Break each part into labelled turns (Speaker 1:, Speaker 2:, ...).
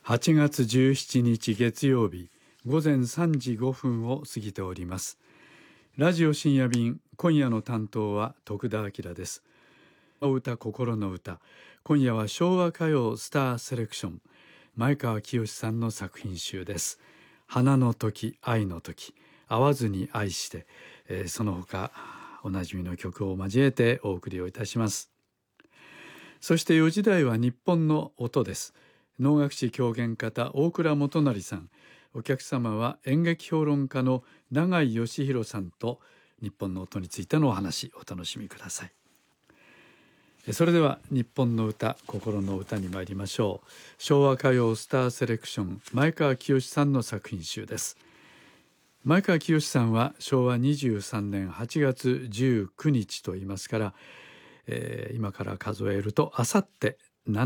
Speaker 1: 8月17日月曜日午前3時5分を過ぎております。ラジオ深夜便、今夜の担当は徳田明です。お歌心の歌、今夜は昭和歌謡スターセレクション、前川清さんの作品集です。花の時、愛の時、会わずに愛して、その他おなじみの曲を交えてお送りをいたします。そして4時台は日本の音です。能楽師狂言方大倉元成さん、お客様は演劇評論家の永井義弘さんと日本の音についてのお話、お楽しみください。それでは日本の歌、心の歌に参りましょう。昭和歌謡スターセレクション、前川清さんの作品集です。前川清さんは昭和23年8月19日と言いますから、今から数えるとあさって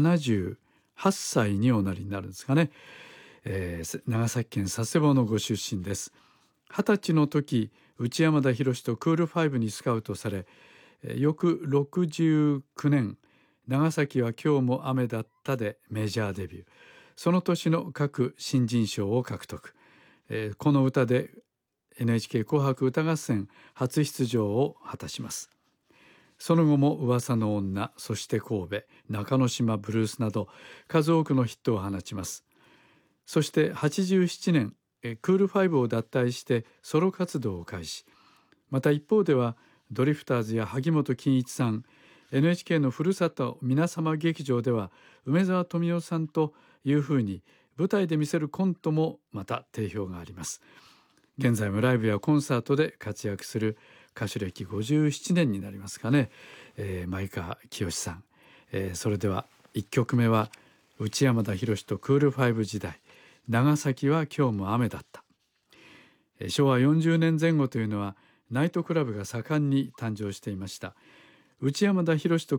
Speaker 1: 78歳におなりになるんですかね。長崎県佐世保のご出身です。20歳の時、内山田洋とクールファイブにスカウトされ、翌69年、長崎は今日も雨だったでメジャーデビュー。その年の各新人賞を獲得。この歌で NHK 紅白歌合戦初出場を果たします。その後も噂の女、そして神戸、中之島ブルースなど数多くのヒットを放ちます。そして87年、クールファイブを脱退してソロ活動を開始。また一方ではドリフターズや萩本欽一さん、NHK のふるさと皆様劇場では梅沢富美男さんというふうに舞台で見せるコントもまた定評があります。現在もライブやコンサートで活躍する歌手歴57年になりますかね、前川清さん。それでは1曲目は内山田洋とクールファイブ時代、長崎は今日も雨だった。昭和40年前後というのはナイトクラブが盛んに誕生していました。内山田洋と